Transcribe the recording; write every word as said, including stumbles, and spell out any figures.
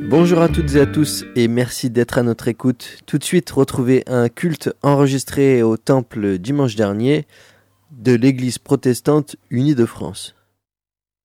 Bonjour à toutes et à tous et merci d'être à notre écoute. Tout de suite, retrouvez un culte enregistré au temple dimanche dernier de l'Église protestante unie de France.